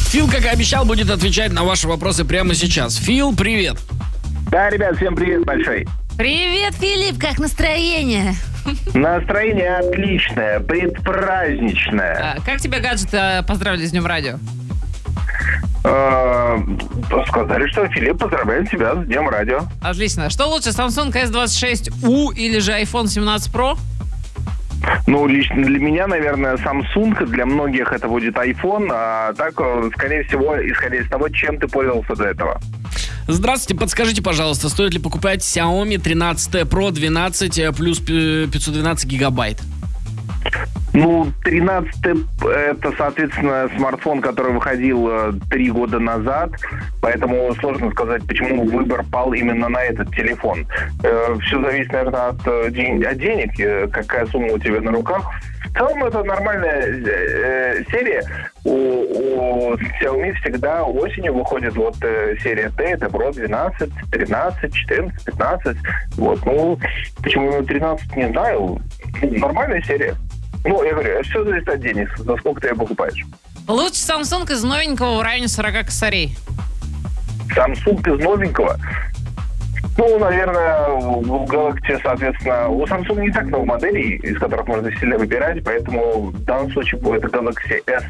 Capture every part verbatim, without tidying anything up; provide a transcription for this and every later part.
Фил, как и обещал, будет отвечать на ваши вопросы прямо сейчас. Фил, привет. Да, ребят, всем привет большой. Привет, Филипп, как настроение? Настроение отличное, предпраздничное. А, как тебя гаджеты поздравили с Днем радио? Э, Сказали, что Филипп, поздравляем тебя с Днем радио. Отлично. Что лучше, Samsung эс двадцать шесть у или же айфон семнадцать про? Ну, лично для меня, наверное, Samsung, для многих это будет iPhone, а так, скорее всего, исходя из того, чем ты пользовался до этого. Здравствуйте, подскажите, пожалуйста, стоит ли покупать Xiaomi тринадцать Pro двенадцать плюс пятьсот двенадцать гигабайт? Ну, тринадцать это, соответственно, смартфон, который выходил три года назад, поэтому сложно сказать, почему выбор пал именно на этот телефон. Все зависит, наверное, от, ден- от денег, какая сумма у тебя на руках. В целом, это нормальная э, серия. У, у Xiaomi всегда осенью выходит вот э, серия T, это Pro двенадцать, тринадцать, четырнадцать, пятнадцать. Вот, ну, почему именно тринадцать, не знаю. Нормальная серия. Ну, я говорю, все зависит от денег, за сколько ты ее покупаешь. Лучше Samsung из новенького в районе сорок косарей. Samsung из новенького? Ну, наверное, в Galaxy, соответственно, у Samsung не так много моделей, из которых можно сильно выбирать, поэтому в данном случае будет Galaxy эс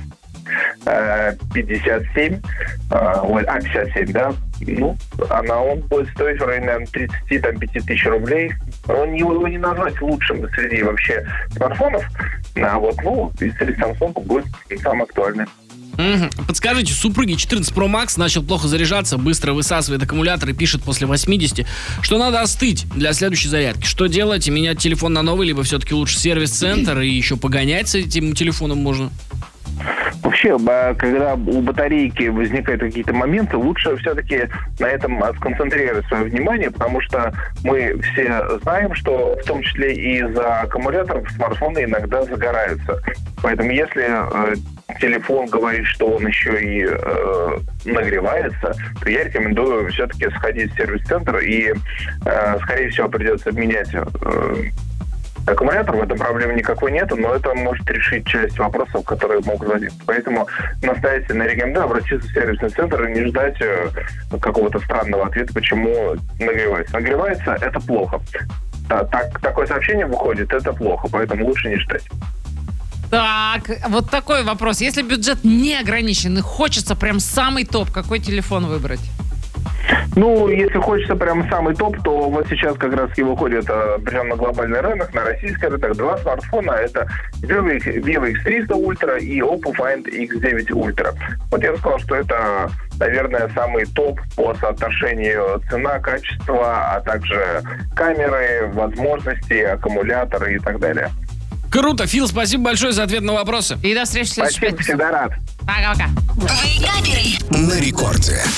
пятьдесят семь, а, пятьдесят семь, да, ну, она, он будет стоить в районе, наверное, тридцать пять тысяч рублей. Он его, его не назвать лучшим среди вообще смартфонов, а вот, ну, среди Samsung будет самый актуальный. Угу. Подскажите, супруги четырнадцать Pro Max начал плохо заряжаться, быстро высасывает аккумулятор и пишет после восьмидесяти, что надо остыть для следующей зарядки. Что делать? Менять телефон на новый, либо все-таки лучше сервис-центр и еще погонять с этим телефоном можно? Вообще, когда у батарейки возникают какие-то моменты, лучше все-таки на этом сконцентрировать свое внимание, потому что мы все знаем, что в том числе и из-за аккумуляторов смартфоны иногда загораются. Поэтому если э, телефон говорит, что он еще и э, нагревается, то я рекомендую все-таки сходить в сервис-центр и, э, скорее всего, придется менять э, аккумулятор, в этом проблемы никакой нету, но это может решить часть вопросов, которые могут возникнуть. Поэтому настоятельно рекомендую обратиться в сервисный центр и не ждать э, какого-то странного ответа, почему нагревается. Нагревается – это плохо. Да, так, такое сообщение выходит – это плохо, поэтому лучше не ждать. Так, вот такой вопрос. Если бюджет не ограничен и хочется прям самый топ, какой телефон выбрать? Ну, если хочется прям самый топ, то вот сейчас как раз и выходит, прям на глобальный рынок, на российский рынок, два смартфона. Это Vivo, Vivo икс триста Ultra и Oppo Find икс девять Ultra. Вот я бы сказал, что это, наверное, самый топ по соотношению цена-качество, а также камеры, возможности, аккумуляторы и так далее. Круто, Фил, спасибо большое за ответ на вопросы. И до встречи в следующей Спасибо, пятнице. всегда рад. Пока-пока. На рекорде.